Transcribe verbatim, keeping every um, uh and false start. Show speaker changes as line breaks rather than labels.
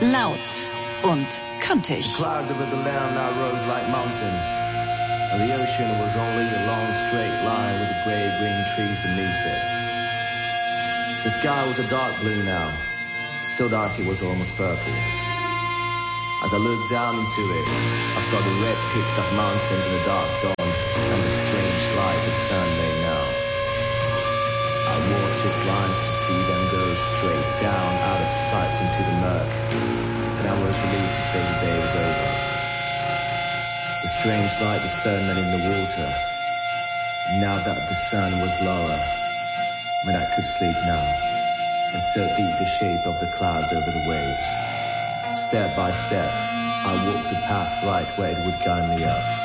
Laut und kantig.
The clouds over the land now rose like mountains, and the ocean was only a long straight line with the grey-green trees beneath it. The sky was a dark blue now, so dark it was almost purple. As I looked down into it, I saw the red peaks of mountains in the dark dawn and the strange light the sun made now. I watched its lines to see them go straight down out of sight into the murk, and I was relieved to say the day was over. The strange light the sun made in the water, now that the sun was lower, when I could sleep now, and so deep the shape of the clouds over the waves. Step by step, I walked the path right where it would guide me up.